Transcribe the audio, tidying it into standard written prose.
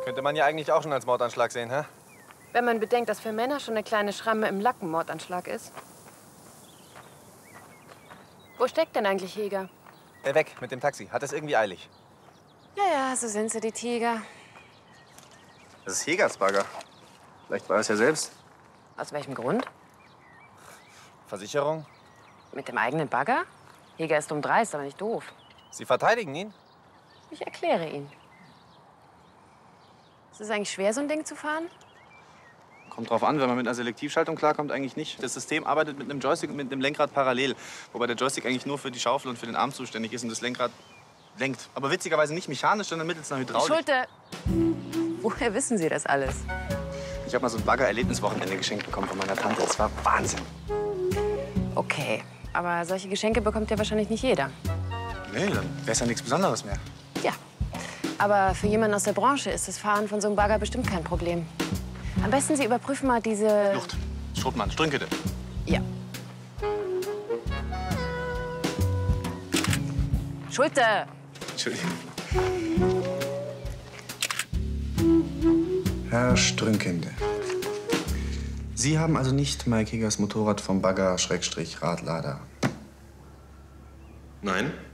Könnte man ja eigentlich auch schon als Mordanschlag sehen, hä? Wenn man bedenkt, dass für Männer schon eine kleine Schramme im Lacken Mordanschlag ist. Wo steckt denn eigentlich Heger? Weg mit dem Taxi. Hat es irgendwie eilig. Ja, so sind sie, die Tiger. Das ist Hegers Bagger. Vielleicht war er es ja selbst. Aus welchem Grund? Versicherung? Mit dem eigenen Bagger? Heger ist dreist, aber nicht doof. Sie verteidigen ihn? Ich erkläre ihn. Ist es eigentlich schwer, so ein Ding zu fahren? Kommt drauf an, wenn man mit einer Selektivschaltung klarkommt, eigentlich nicht. Das System arbeitet mit einem Joystick und mit dem Lenkrad parallel. Wobei der Joystick eigentlich nur für die Schaufel und für den Arm zuständig ist und das Lenkrad lenkt. Aber witzigerweise nicht mechanisch, sondern mittels einer Hydraulik. Schulte! Woher wissen Sie das alles? Ich habe mal so ein Bagger-Erlebniswochenende geschenkt bekommen von meiner Tante. Das war Wahnsinn. Okay, aber solche Geschenke bekommt ja wahrscheinlich nicht jeder. Nee, dann wäre es ja nichts Besonderes mehr. Ja, aber für jemanden aus der Branche ist das Fahren von so einem Bagger bestimmt kein Problem. Am besten Sie überprüfen mal diese... Luft, Schrotmann, Strünkelte. Ja. Schulte! Entschuldigung. Herr Strünkende, Sie haben also nicht Mike Hegers Motorrad vom Bagger-Radlader? Nein.